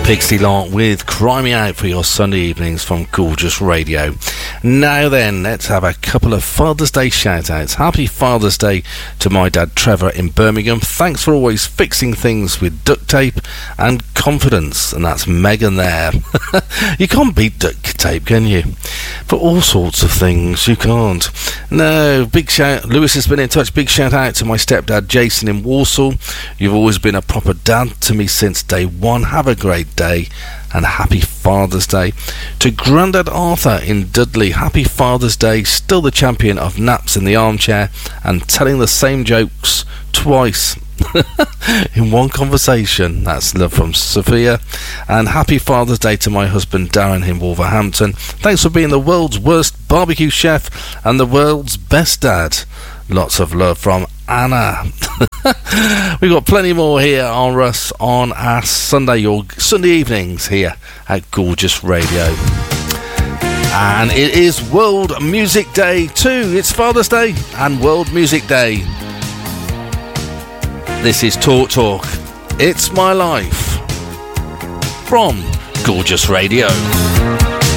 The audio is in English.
Pixie Lott with Cry Me Out for your Sunday evenings from Gorgeous Radio. Now then, let's have a couple of Father's Day shout-outs. Happy Father's Day to my dad Trevor in Birmingham. Thanks for always fixing things with duct tape and confidence. And that's Megan there. You can't beat duct tape, can you? For all sorts of things, you can't. No, big shout. Lewis has been in touch. Big shout out to my stepdad Jason in Warsaw. You've always been a proper dad to me since day one. Have a great day and happy Father's Day. To Grandad Arthur in Dudley, happy Father's Day. Still the champion of naps in the armchair and telling the same jokes twice in one conversation. That's love from Sophia. And happy Father's Day to my husband Darren in Wolverhampton. Thanks for being the world's worst barbecue chef and the world's best dad. Lots of love from Anna. We've got plenty more here on us on our Sunday evenings here at Gorgeous Radio. And it is World Music Day too. It's Father's Day and World Music Day. This is Talk Talk. It's My Life from Gorgeous Radio.